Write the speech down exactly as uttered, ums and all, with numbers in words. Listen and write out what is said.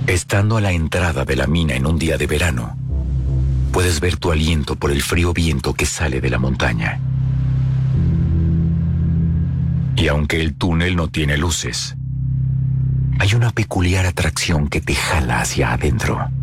Estando a la entrada de la mina en un día de verano, puedes ver tu aliento por el frío viento que sale de la montaña. Y aunque el túnel no tiene luces, hay una peculiar atracción que te jala hacia adentro.